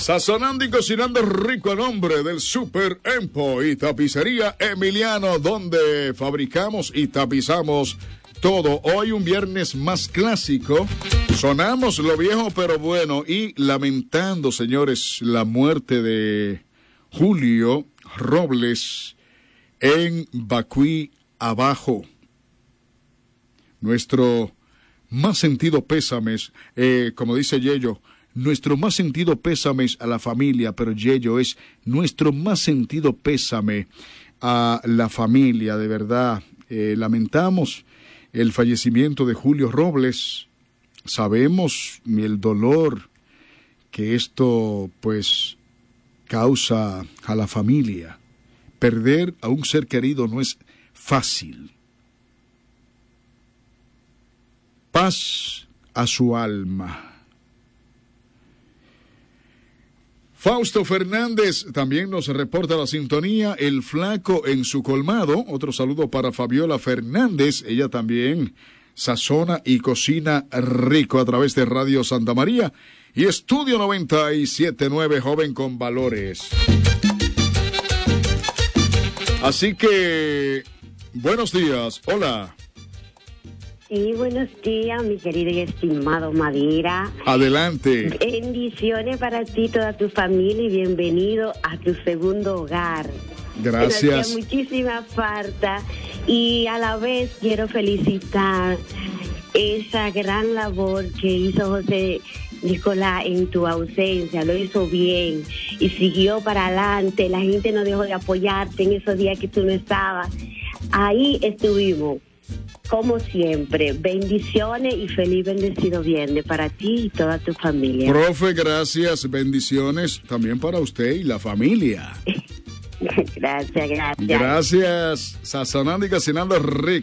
Sazonando y cocinando rico a nombre del Super Empo y Tapicería Emiliano, donde fabricamos y tapizamos todo. Hoy un viernes más clásico. Sonamos lo viejo pero bueno y lamentando, señores, la muerte de Julio Robles en Bacuy Abajo. Nuestro más sentido pésames, como dice Yello, nuestro más sentido pésame a la familia, pero Yello es nuestro más sentido pésame a la familia, de verdad. Lamentamos el fallecimiento de Julio Robles. Sabemos el dolor que esto, pues, causa a la familia. Perder a un ser querido no es fácil. Paz a su alma. Fausto Fernández también nos reporta la sintonía, el flaco en su colmado. Otro saludo para Fabiola Fernández, ella también sazona y cocina rico a través de Radio Santa María y Estudio 97.9, joven con valores. Así que, buenos días, hola. Sí, buenos días, mi querido y estimado Madera. Adelante. Bendiciones para ti, toda tu familia, y bienvenido a tu segundo hogar. Gracias. Que nos hacía muchísima falta y a la vez quiero felicitar esa gran labor que hizo José Nicolás en tu ausencia. Lo hizo bien y siguió para adelante. La gente no dejó de apoyarte en esos días que tú no estabas. Ahí estuvimos. Como siempre, bendiciones y feliz bendecido viernes para ti y toda tu familia. Profe, gracias, bendiciones también para usted y la familia. Gracias. Gracias, sazonando y cocinando rico.